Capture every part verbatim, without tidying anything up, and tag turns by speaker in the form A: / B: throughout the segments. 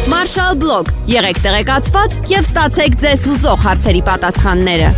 A: Marshall Blog. Եղեք տեղեկացված եւ ստացեք ձեզ հուզող հարցերի պատասխանները։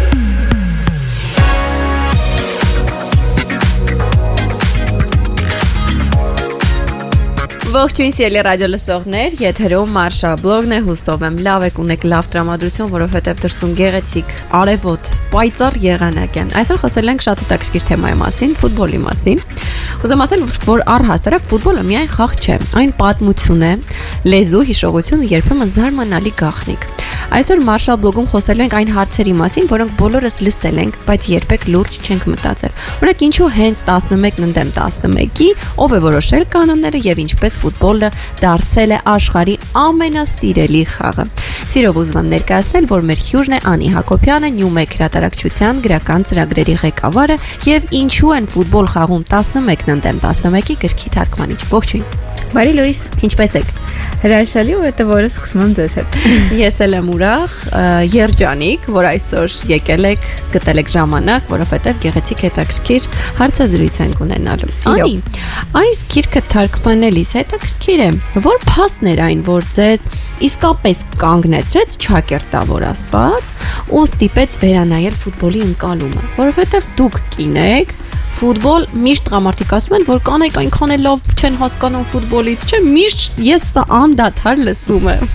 A: Ողջույն սիրելի ռադիո լսողներ, եթերում Marshall Blog-ն է, հուսով եմ լավ եք ունեք լավ տրամադրություն, որովհետև դրսում գեղեցիկ, արևոտ, պայծառ եղանակ են։ Այսօր խոսել ենք շատ հետաքրքիր թեմայի մասին, ֆուտբոլի մասին։ Ուզում ասել, որ առհասարակ ֆուտբոլը միայն խաղ չէ, այն պատմություն է, լեզու, հիշողություն ու երբեմն զարմանալի գաղտնիք։ Այսօր Marshall Blog-ում խոսելու ենք այն հարցերի մասին, որոնք բոլորս լսել ենք, բայց երբեք լուրջ չենք մտածել։ Օրինակ, ինչու հենց տասնմեկն ընդդեմ տասնմեկի, ով է որոշել կանոնները եւ ինչպես ֆուտբոլը դարձել է աշխարհի ամենասիրելի խաղը։ Սիրով ուզում եմ ներկայացնել, որ մեր հյուրն է Անի Հակոբյանը, Նյումեկ հրատարակչության գրական ծրագրերի ղեկավարը եւ ինչու են ֆուտբոլ խաղում տասնմեկն ընդդեմ տասնմեկի գրքի թարգմանիչ։ Ողջույն։
B: Բարի լույս,
A: ինչպես եք։
B: Հրաշալի, որովհետև օրը սկսում եմ ձեզ հետ։
A: Ես էլ եմ ուրախ, երջանիկ, որ այսօր եկել եք, գտել եք ժամանակ, որովհետև գեղեցիկ հետաքրքիր հարցազրույց ենք ունենալու։ Անի, այս գիրքը թարգմանելիս հետաքրքիր է, որ փաստն էր այն, որ ձեզ իսկապես կանգնեցրեց ճակերտավոր ասված ու ստիպեց վերանայել ֆուտբոլի ընկալումը, որովհետև դուք կին եք, ֆուտբոլ միշտ տղամարդիկ ասում են, որ կանայք այնքան էլ լավ չեն հասկանում ֆուտբոլից, չէ՞, միշտ ես սա անդադար լսում եմ։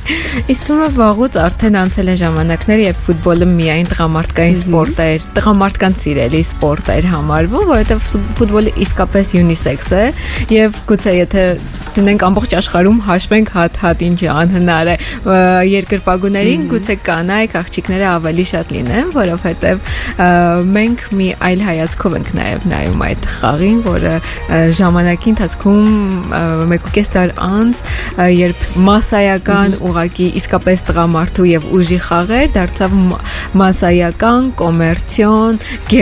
B: Իսկ թվում է վաղուց արդեն անցել է ժամանակներ, երբ ֆուտբոլը միայն տղամարդկային սպորտ էր, տղամարդկանց սիրելի սպորտ էր համարվում, որովհետև ֆուտբոլը իսկապես յունիսեքս է, եւ գուցե եթե դնենք ամբողջ աշխարհում հաշվենք հատ-հատ ինչի անհնար է, երկրպագուներին գուցե կանայք աղջիկները ավելի շատ լինեն, որովհետև մենք մի այլ հայացքով ենք նաև նայում այդ խաղին, որը ժամանակի ընթացքում մեկուկես դար անց, երբ մասսայական ուղղակի իսկապես տղամարդու եւ ուժի խաղեր դարձավ մասսայական, կոմերցիոն,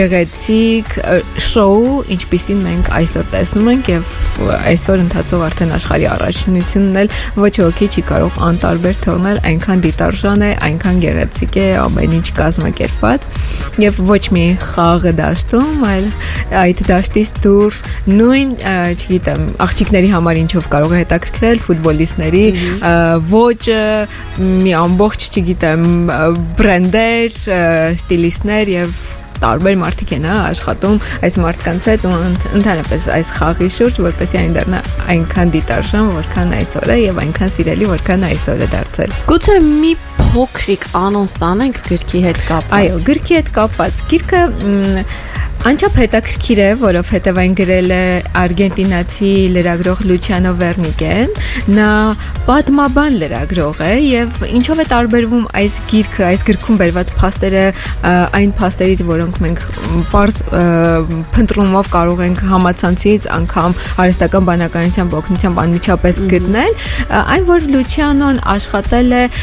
B: գեղեցիկ շոու, ինչպիսին մենք այսօր տեսնում ենք եւ այսօր ընթացող արդեն աշխարհի առաջնությունն էլ ոչ ոքի չի կարող անտարբեր թողնել, այնքան դիտարժան է, այնքան գեղեցիկ է, ամեն ինչ կազմակերպված եւ ոչ միայն խաղը դաշտում, այլ այդ դաշտից դուրս նույն, չգիտեմ, աղջիկների համար ինչով կարող է հետաքրքրել ֆուտբոլիստների ոճը, մի ամբողջ, չգիտեմ, բրենդեր, ստիլիստներ եւ տարբեր մարդիկ են աշխատում այս մարդկանց հետ ու ընդհանրապես այս խաղի շուրջ, որպեսզի այն դառնա այնքան դիտարժան, որքան այսօր է եւ այնքան սիրելի, որքան այսօր է դարձել։
A: Գուցե մի փոքրիկ անոնս անենք գրքի հետ կապված։
B: Այո, գրքի հետ կապված գիրքը անչափ հետաքրքիր է, որովհետև այն գրել է արգենտինացի լրագրող Լուչիանո Վերնիկեն, նա պատմաբան լրագրող է եւ ինչով է տարբերվում այս գիրքը, այս գրքում բերված փաստերը այն փաստերից, որոնք մենք պարզ փնտրումով կարող ենք համացանցից անգամ արհեստական բանականության օգնությամբ անմիջապես գտնել, այն որ Լուչիանոն աշխատել է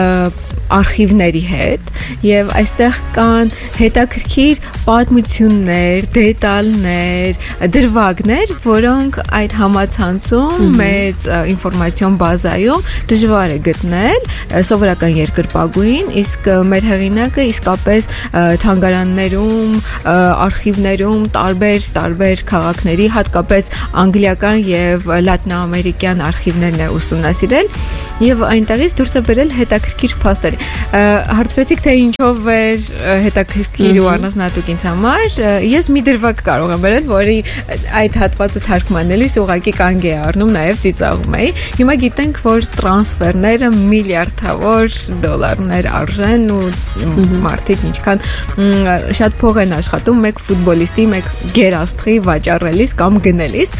B: արխիվների հետ եւ այստեղ կան հետաքրքիր պատմություններ, դետալներ, դրվագներ, որոնք այդ համացանցում մեծ ինֆորմացիոն բազայում դժվար է գտնել սովորական երկրպագուին, իսկ մեր հեղինակը իսկապես թանգարաններում, արխիվներում տարբեր տարբեր քաղաքների, հատկապես անգլիական եւ լատինաամերիկյան արխիվներն է ուսումնասիրել եւ այնտեղից դուրս է բերել հետաքրքիր փաստեր։ Հարցրեցիք թե ինչով էր հետաքրքիր ու առանձնահատուկ ինձ համար, ես մի դրվագ կարող եմ բերել, որի այդ հատվածը թարգմանելիս ուղղակի կանգ է առնում, նաև ծիծաղում էի։ Հիմա գիտենք, որ տրանսֆերները միլիարդավոր դոլարներ արժեն ու մարդիկ ինչքան շատ փող են աշխատում մեկ ֆուտբոլիստի, մեկ գերաստղի վաճառելիս կամ գնելիս,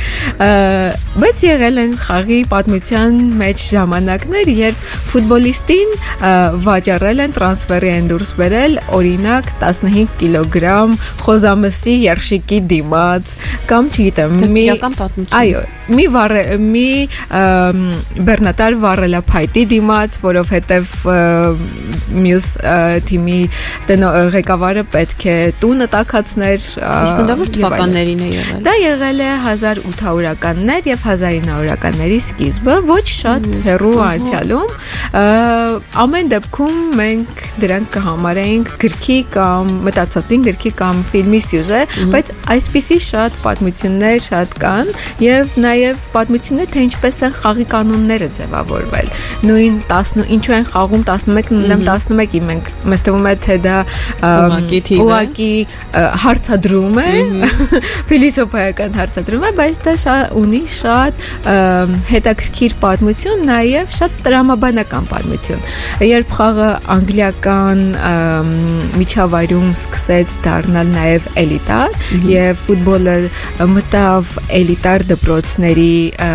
B: բայց եղել են խաղի պատմության մեջ ժամանակներ, երբ ֆուտբոլիստին վաճառել են, տրանսֆերի են դուրս բերել, օրինակ տասնհինգ կիլոգրամ խոզամսի երշիկի դիմաց, կամ չգիտեմ, մի այո, մի վառե, մի բեռնատար վառելափայտի դիմաց, որովհետև մյուս թիմի ղեկավարը պետք է տունը տաքացներ։
A: Իսկ թվականներին է եղել։
B: Դա եղել է հազար ութսունականներ եւ հազար իննսունականների սկիզբը, ոչ շատ հեռու անցյալում։ Ամեն դեպքում մենք դրանք կհամարենք գրքի կամ մտածածին գրքի կամ ֆիլմի սյուժե, բայց այսպիսի շատ պատմություններ շատ կան եւ նաեւ նաև պատմությունն է, թե ինչպես են խաղի կանոնները ձևավորվել։ Նույն տասն ինչու են խաղում տասնմեկն ընդդեմ տասնմեկի, մենք մեզ թվում է թե դա ուղղակի հարցադրում է, փիլիսոփայական հարցադրում է, բայց դա ունի շատ հետաքրքիր պատմություն, նաև շատ տրամաբանական պատմություն։ Երբ խաղը անգլիական միջավայրում սկսեց դառնալ նաև էլիտար եւ ֆուտբոլը մտավ էլիտար դպրոցների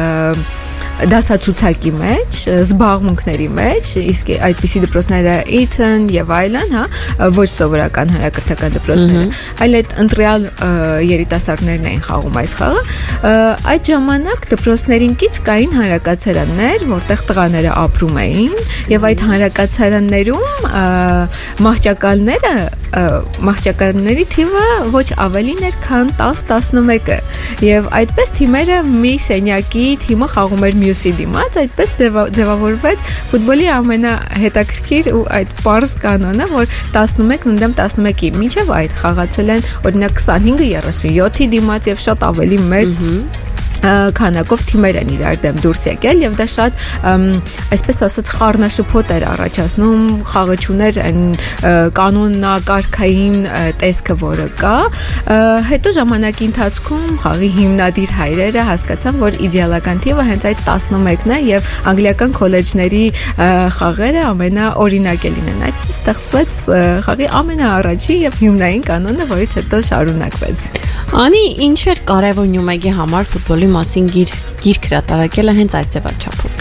B: դասացուցակի մեջ, զբաղմունքների մեջ, իսկ այդպիսի դպրոցները Eton եւ այլն, հա, ոչ սովորական հանրակրթական դպրոցները, այլ այդ ընտրյալ երիտասարդներն էին խաղում այս խաղը, այդ ժամանակ դպրոցներին կից կային հանրակացարաններ, որտեղ տղաները ապրում էին, եւ այդ հանրակացարաններում մահճակալները մահճականների թիվը ոչ ավելին էր, քան տասը տասնմեկը, եւ այդպես թիմերը մի սենյակի թիմը խաղում էր մյուսի դիմաց, այդպես ձևավորվեց ֆուտբոլի ամենահետաքրքիր ու այդ պարզ կանոնը, որ տասնմեկն ընդդեմ տասնմեկի, մինչև այդ խաղացել են օրինակ քսանհինգը երեսունյոթի դիմաց եւ շատ ավելի մեծ քանակով թիմեր են իրար դեմ դուրս եկել եւ դա շատ այսպես ասած խառնաշփոթ էր առաջացնում, խաղը չուներ այն կանոնակարգային տեսքը, որը կա, հետո ժամանակի ընթացքում խաղի հիմնադիր հայրերը հասկացան, որ իդեալական թիվը հենց այդ տասնմեկն է եւ անգլիական քոլեջների խաղերը ամենաօրինակելին են, այդպես ստեղծվեց խաղի ամենաառաջի եւ հիմնային կանոնը, որից հետո շարունակվեց։
A: Անի, ինչ էր կարևոր Նյումեգի համար ֆուտբոլի մասին գիրք հրատարակելը հենց այդ ձևաչափով։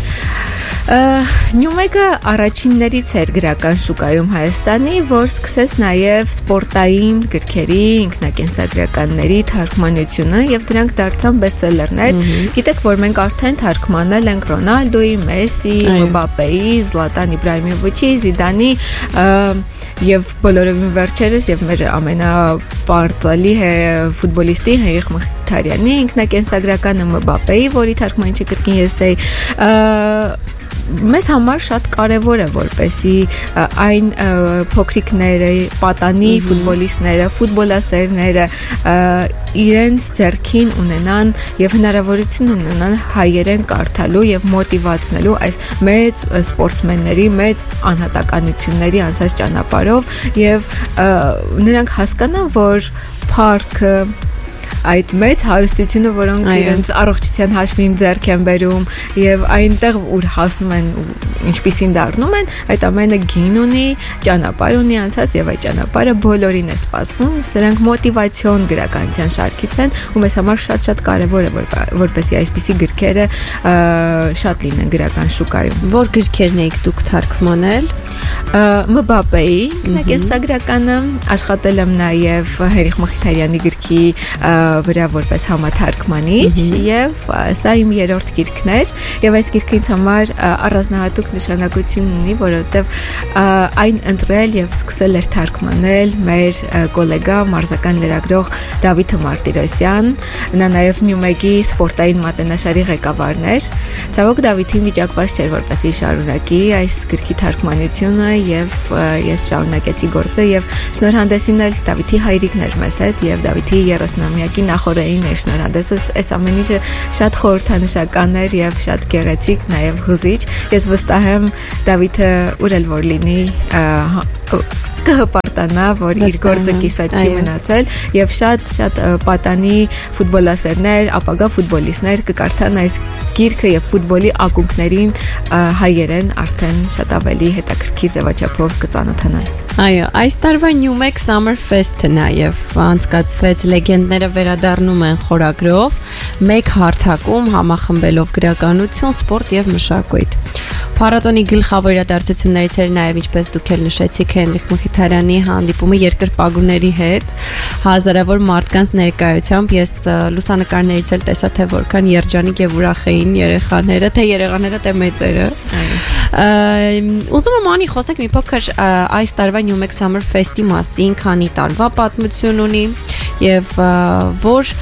B: Նյումեգը առաջիններից էր գրական շուկայում Հայաստանի, որ սկսեց նաև սպորտային գրքերի, ինքնակենսագրականների թարգմանությունը եւ դրանք դարձան բեսթսելերներ։ Գիտեք, որ մենք արդեն թարգմանել ենք Ռոնալդոյի, Մեսսի, Մբապեի, Զլատան Իբրահիմովիչի, Զիդանի եւ բոլորովին վերջերս եւ մեր ամենապարծալի ֆուտբոլիստի Հենրիխ Մխիթարյանի ինքնակենսագրականը Մբապեի, որի թարգմանիչի կրկին ես էի, մեզ համար շատ կարևոր է, որպեսի այն փոքրիկները, պատանի ֆուտբոլիստները, ֆուտբոլասերները իրենց ձեռքին ունենան եւ հնարավորություն ունենան հայերեն կարդալու եւ մոտիվացնելու այս մեծ սպորտսմենների, մեծ անհատականությունների անցած ճանապարհով եւ նրանք հասկանան, որ փառքը այդ մեծ հարստությունը, որոնք իրենց առողջության հաշվին ձեռք են բերում եւ այնտեղ ուր հասնում են ինչպիսին դառնում են, այդ ամենը գին ունի, ճանապարհ ունի անցած եւ այդ ճանապարհը բոլորին է սպասվում, սրանք մոտիվացիոն գրականության շարքից են ու մեզ համար շատ-շատ կարեւոր է, որպեսզի այսպիսի գրքերը շատ լինեն գրական շուկայում։
A: Որ գրքերն եք դուք թարգմանել։
B: Մբապեի ինքնակենսագրականը, աշխատել եմ նաև Հենրիխ Մխիթարյանի գրքի վրա որպես համաթարգմանիչ եւ սա իմ երրորդ գիրքն էր եւ այս գիրքը ինձ համար առանձնահատուկ նշանակություն ունի, որովհետեւ այն ընտրել եւ սկսել էր թարգմանել մեր գոլեգա մարզական լրագրող Դավիթ Մարտիրոսյան, նա նաև Նյումեգի սպորտային մատենաշարի ղեկավարն էր։ Ցավոք Դավիթին վիճակված չէր, որպեսզի շարունակի այս գրքի թարգմանությունը եւ ես շարունակեցի գործը եւ շնորհանդեսին էլ Դավիթի հայրիկն էր մեզ հետ եւ Դավիթի երեսունամյակի նախորդային էր շնորհանդեսը, այս ամեն ինչը շատ խորհրդանշական էր եւ շատ գեղեցիկ, նաեւ հուզիչ։ Ես վստահ եմ Դավիթը ուր էլ որ լինի կհպարտանա, որ իր գործը կիսատ չի մնացել եւ շատ-շատ պատանի ֆուտբոլասերներ, ապագա ֆուտբոլիստներ կկարդան այս գիրքը եւ ֆուտբոլի ակունքներին հայերեն արդեն շատ ավելի հետաքրքիր ձևաչափով կծանոթանան։
A: Այո, այս տարվա Նյումեգ Summer Fest-ը նաև անցկացվեց լեգենդները վերադառնում են խորագրով, մեկ հարթակում համախմբելով գրականություն, սպորտ եւ մշակույթ։ Փառատոնի գլխավոր իրադարձություններից էր նաև, ինչպես դուք էլ նշեցիք, Հենրիխ Մխիթարյանի հանդիպումը երկրպագուների հետ, հազարավոր մարդկանց ներկայությամբ։ Ես լուսանկարներից էլ տեսա, թե որքան երջանիկ եւ ուրախ էին երեխաները, թե երեխաները, թե մեծերը։ Ուզում եմ անի խոսենք մի փոքր այս տարվա Նյումեգ Summer Fest-ի մասին, քանի տարվա պատմություն ունի եւ որ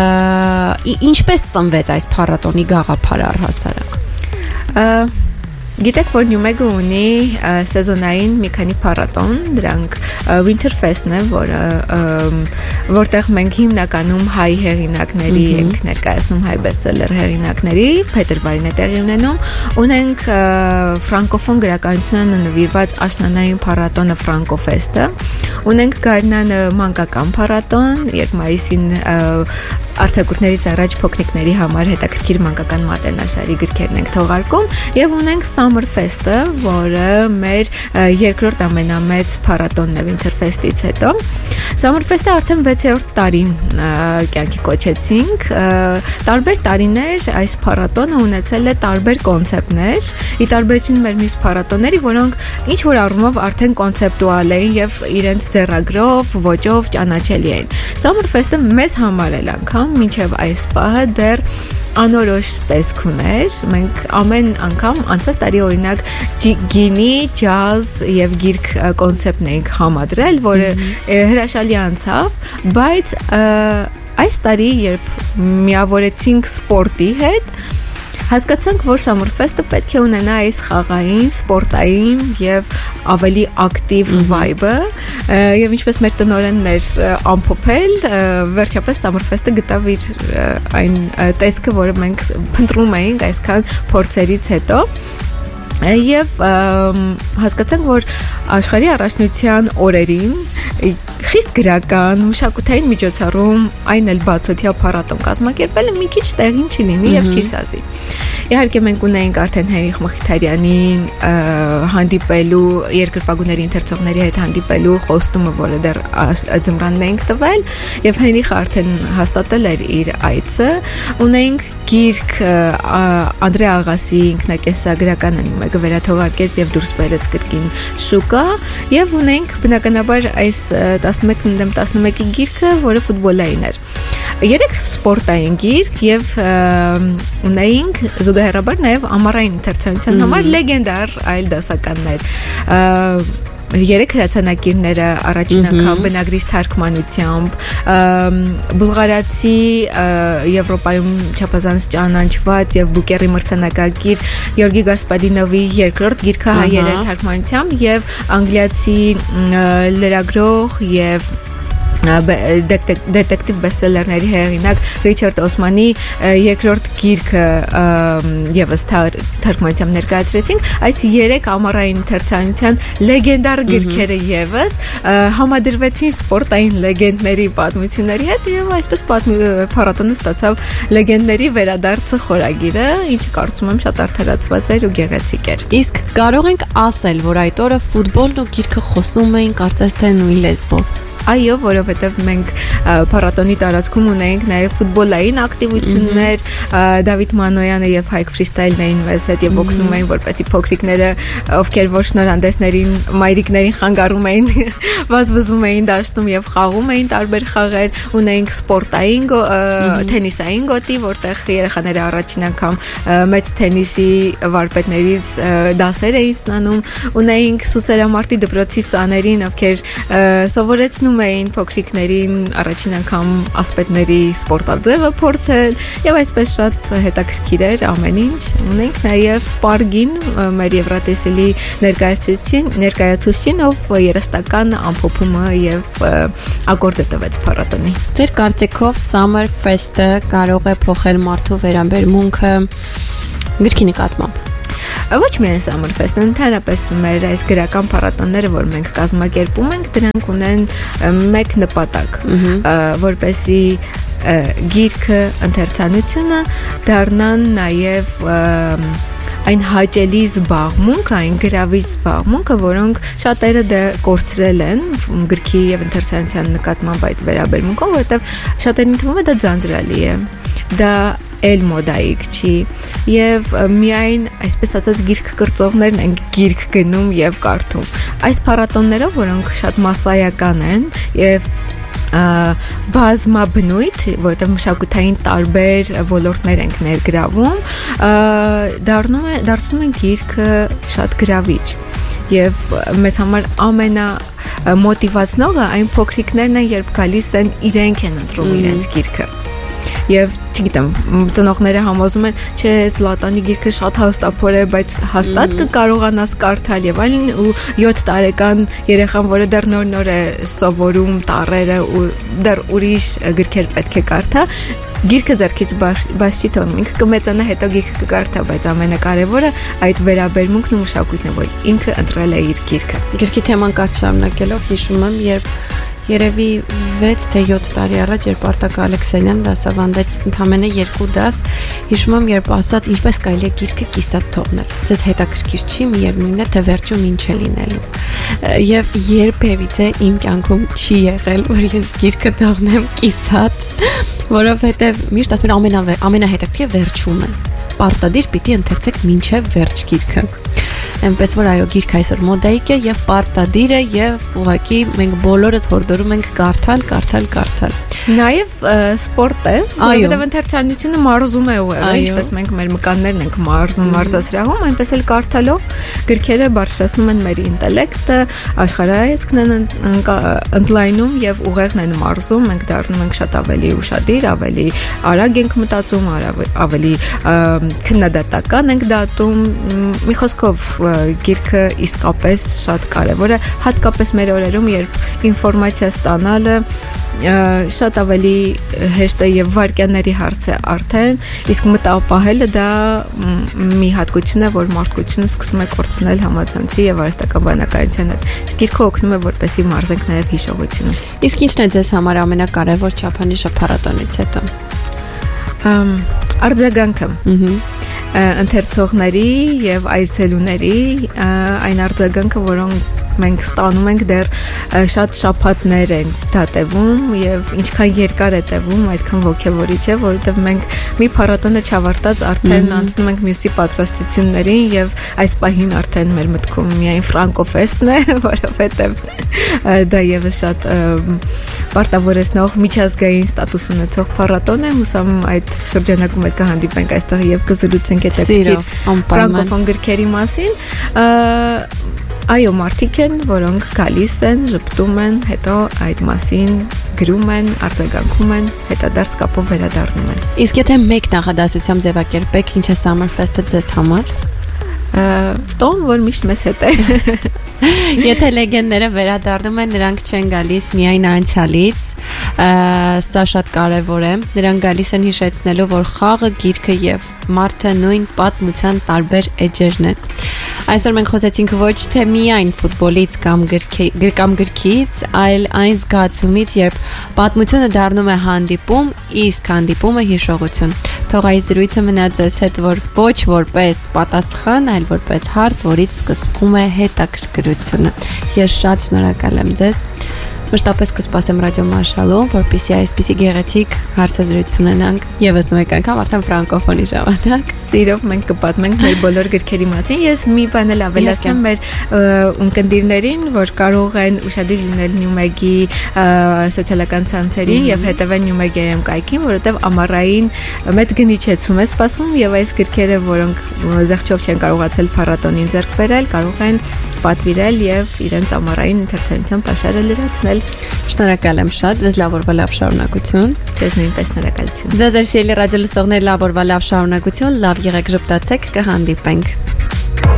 A: ինչպես ծնվեց այս փառատոնի գաղափարը առհասարակ։
B: Գիտեք, որ Նյումեգը ունի սեզոնային մի քանի փառատոն, դրանք Winter Fest-ն է, որը որտեղ մենք հիմնականում հայ հեղինակների ենք ներկայացնում, հայ բեսթսելեր հեղինակների, փետրվարին է տեղի ունենում, ունենք ֆրանկոֆոն գրականությանը նվիրված աշնանային փառատոնը Francofest-ը, ունենք Գարնանը մանկական փառատոն, երբ մայիսին արձակուրդներից առաջ փոքրիկների համար հետաքրքիր մանկական մատենաշարի գրքերն ենք թողարկում եւ ունենք Summer Fest-ը, որը մեր երկրորդ ամենամեծ փառատոնն է Winter Fest-ից հետո։ Summer Fest-ը արդեն վեցերորդ տարին կյանքի կոչեցինք։ Տարբեր տարիներ այս փառատոնը ունեցել է տարբեր կոնցեպտներ, ի տարբերություն մեր մյուս փառատոնների, որոնք ինչ որ առումով արդեն կոնցեպտուալ էին եւ իրենց ձեռագրով, ոճով ճանաչելի էին։ Summer Fest-ը մեզ համար էլ անգամ մինչև այս պահը դեռ անորոշ տեսք ուներ։ Մենք ամեն անգամ անցած տարի օրինակ գինի, ջազ եւ գիրք կոնցեպտն ենք համադրել, որը հրաշալի անցավ, բայց այս տարի երբ միավորեցինք սպորտի հետ, հասկացանք, որ Summer Fest-ը պետք է ունենա այս խաղային, սպորտային եւ ավելի ակտիվ vibe-ը, եւ ինչպես մեր տնօրենն էր ամփոփել, վերջապես Summer Fest-ը գտավ իր այն տեսքը, որը մենք փնտրում էինք այսքան փորձերից հետո։ Եվ հասկացանք, որ աշխարհի առաջնության օրերին խիստ գրական, մշակութային միջոցառում, այն էլ բացօթյա փառատոն կազմակերպելը մի քիչ տեղին չլինի եւ չի սազի։ Իհարկե մենք ունեինք արդեն Հենրիխ Մխիթարյանին հանդիպելու, երկրպագուների ընթերցողների հետ հանդիպելու խոստումը, որը դեռ ձմռանն էինք տվել, եւ Հենրիխը արդեն հաստատել էր իր այցը։ Ունեինք գիրք Անդրեա Աղասի ինքնակենսագրականը Նյումեգը վերաթողարկեց եւ դուրս բերեց կրկին շուկա, եւ ունենք բնականաբար այս տասնմեկ դեմ տասնմեկի գիրքը, որը ֆուտբոլային էր։ Երեք սպորտային գիրք եւ ունեինք զուգահեռաբար նաեւ ամառային ընթերցանության համար լեգենդար այլ դասականներ։ Երեք հրացանակիրները առաջին անգամ բնագրից թարգմանությամբ, բուլղարացի Եվրոպայում չափազանց ճանաչված եւ Բուկերի մրցանակակիր Գեորգի Գասպարինովի երկրորդ գիրքը հայերեն թարգմանությամբ եւ անգլիացի լրագրող եւ դետեկտիվ բեսթսելերների հեղինակ Ռիչարդ Օսմանի երկրորդ գիրքը եւս թարգմանությամբ ներկայացրեցինք։ Այս երեք ամառային ընթերցանության լեգենդար գրքերը եւս համադրվեցին սպորտային լեգենդների պատմությունների հետ եւ այսպես փառատոնը ստացավ լեգենդների վերադարձը խորագիրը, ինչը կարծում եմ շատ արդարացված էր ու գեղեցիկ էր։
A: Իսկ կարող ենք ասել, որ այդ օրը ֆուտբոլն ու գիրքը խոսում էին կարծես թե նույն լեզվով։
B: Այո, որովհետև մենք փառատոնի տարածքում ունեինք նաև ֆուտբոլային ակտիվություններ, Դավիթ Մանոյանը եւ Հայկ Ֆրիստայլն էին մեզ հետ եւ օգնում էին, որպեսզի փոքրիկները, ովքեր ոչ շնորհանդեսներին, մայրիկներին խանգարում էին, վազվզում էին դաշտում եւ խաղում էին տարբեր խաղեր, ունեինք սպորտային թենիսային գոտի, որտեղ երեխաները առաջին անգամ մեծ թենիսի վարպետներից դասեր էին ստանում, ունեինք Սուսերամարտի դպրոցի սաներին, ովքեր սովորեցնում էին փոքրիկներին առաջին անգամ ասպետների սպորտաձևը փորձել եւ այսպես շատ հետաքրքիր էր ամեն ինչ։ Ունենք նաեւ Պարգին, մեր Եվրատեսիլի ներկայացուցիչին, ներկայացուցիչին, ով երաժշտական ամփոփումը եւ ակորդը տվեց փառատոնի։
A: Ձեր կարծիքով Summer Fest-ը կարող է փոխել մարդու վերաբերմունքը գրքի նկատմամբ։
B: Ոչ միայն Summer Fest-ը, ընդհանրապես մեր այս գրական փառատոնները, որ մենք կազմակերպում ենք, դրանք ունեն մեկ նպատակ, որպեսզի գիրքը, ընթերցանությունը դառնան նաև այն հաճելի զբաղմունք, այն գրավիչ զբաղմունքը, որոնք շատերը դե կորցրել են գրքի եւ ընթերցանության նկատմամբ այդ վերաբերմունքով, որովհետեւ շատերին թվում է դա ձանձրալի է։ Դա էլ մոդայիկ չի եւ միայն այսպես ասած գիրք կրծողներն են գիրք գնում եւ կարդում։ Այս փառատոններով, որոնք շատ մասսայական են եւ բազմաբնույթ, որովհետև մշակութային տարբեր ոլորտներ ենք ներգրավում, դառնում է դարձնում են գիրքը շատ գրավիչ եւ մեզ համար ամենա մոտիվացնողը այն փոքրիկներն են, երբ գալիս են իրենք են ընտրում իրենց գիրքը։ եւ չգիտեմ, ծնողները համոզում են, չէ, Զլատանի գիրքը շատ հաստափոր է, բայց հաստատ կկարողանաս կարդալ եւ այլն, ու յոթ տարեկան երեխան, որը դեռ նոր-նոր է սովորում տառերը ու դեռ ուրիշ գրքեր պետք է կարդա, գիրքը ձեռքից բաց չի թողնում, ինքը կմեծանա, հետո գիրքը կկարդա, բայց ամենակարևորը այդ վերաբերմունքն ու մշակույթն է, որ ինքը ընտրել է իր գիրքը։
A: Գրքի թեման կարճ շարունակելով հիշում եմ, երբ երևի վեց թե յոթ տարի առաջ, երբ Արտակ Ալեքսանյան դասավանդեց ընդամենը երկու դաս, հիշում եմ, երբ ասաց ինչպես կարելի է գիրքը կիսատ թողնել։ Ձեզ հետաքրքիր չի, միևնույնն է, թե վերջում ինչ է լինելու։ Եվ երբևիցե իմ կյանքում չի եղել, որ ես գիրքը թողնեմ կիսատ, որովհետև միշտ ասում են ամենավե ամենահետաքրքիրը վերջում է։ Պարտադիր պիտի ընթերցեք մինչև վերջ գիրքը։ Այնպես որ այո, գիրքը այսօր մոդայիկ է եւ պարտադիր է եւ ուղղակի մենք բոլորս հորդորում ենք կարդալ, կարդալ, կարդալ։
B: Նաև սպորտ է, որովհետև ընթերցանությունը մարզում է ուղղակի, ինչպես մենք մեր մկաններն ենք մարզում մարզասրահում, այնպես էլ կարդալով գրքերը բարձրացնում են մեր ինտելեկտը, աշխարհայացքն են ընդլայնում եւ ուղեղն են մարզում, մենք դառնում ենք շատ ավելի ուշադիր, ավելի արագ ենք մտածում, ավելի քննադատական ենք դատում։ Մի խոսքով գիրքը իսկապես շատ կարևոր է, հատկապես մեր օրերում, երբ ինֆորմացիա ստանալը շատ ավելի հեշտ է եւ վարքյանների հարց է արդեն, իսկ մտապահելը դա մի հատկություն է, որ մարդկությունը սկսում է կորցնել համացանցի եւ արհեստական բանականության հետ։ Իսկ գիրքը օգնում է, որպեսզի մարզենք նաեւ հիշողությունը։
A: Իսկ ինչն է ձեզ համար ամենակարևոր չափանիշը փառատոնից հետո։
B: Արձագանքը։ Ընթերցողների եւ այցելուների այն արձագանքը, որոնք մենք ստանում ենք դեռ շատ շաբաթներ են դա տևում եւ ինչքան երկար է տևում, այդքան ոգևորիչ է, որովհետեւ մենք մի փառատոնը չավարտած արդեն անցնում ենք մյուսի պատրաստություններին եւ այս պահին արդեն մեր մտքում միայն ֆրանկոֆեստն է, որովհետեւ դա եւս շատ պարտավորեցնող միջազգային ստատուս ունեցող փառատոն է, հուսամ այդ շրջանակում էլ կհանդիպենք այստեղ եւ կզրուցենք հետաքրքիր ֆրանկոֆոն գրքերի մասին։ Այո, մարդիկ են, որոնք գալիս են, ժպտում են, հետո այդ մասին գրում են, արձագանքում են, հետադարձ կապով վերադառնում են։
A: Իսկ եթե մեկ նախադասությամբ ձևակերպեք, ինչ է Summerfest-ը ձեզ համար։
B: Տոն, որ միշտ մեզ հետ է։
A: Եթե լեգենդները վերադառնում են, նրանք չեն գալիս միայն անցյալից, սա շատ կարևոր է։ Նրանք գալիս են հիշեցնելու, որ խաղը, գիրքը եւ մարդը նույն պատմության տարբեր էջերն են։ Այսօր մենք խոսեցինք ոչ թե միայն ֆուտբոլից կամ կամ գրքից, այլ այն զգացումից, երբ պատմությունը դառնում է հանդիպում, իսկ հանդիպումը հիշողություն։ Թող այս զրույցը մնա ձեզ հետ ոչ որպես պատասխան, այլ որպես հարց, որից սկսվում է հետաքրքրությունը։ Ես շատ շնորհակալ եմ ձեզ։ Մշտապես կսպասեմ ռադիո Մարշալում, որպեսզի այսպիսի գեղեցիկ հարցազրույց ունենանք եւս մեկ անգամ արդեն ֆրանկոֆոնի ժամանակ։
B: Սիրով մենք կպատմենք մեր բոլոր գրքերի մասին։ Ես մի բան էլ ավելացնեմ մեր ունկնդիրներին, որ կարող են ուշադիր լինել Նյումեգի սոցիալական ցանցերին եւ հետեւեն Նյումեգիայում կայքին, որովհետեւ ամառային մեծ գնիչեցում է սպասում եւ այս գրքերը, որոնք զեղչով չեն կարողացել փառատոնին ձեռք բերել, կարող են պատվիրել եւ իրենց ամառային ընթերցանության պաշարը լրացնել։
A: Շնորհակալ եմ շատ, ձեզ լավ օրվա լավ շարունակություն։
B: Ձեզ նույնպես շնորհակալություն։
A: Ձեզ սիրելի ռադիո լսողներ, լավ օրվա լավ շարունակություն, լավ եղեք, ժպտացեք, կհանդիպենք։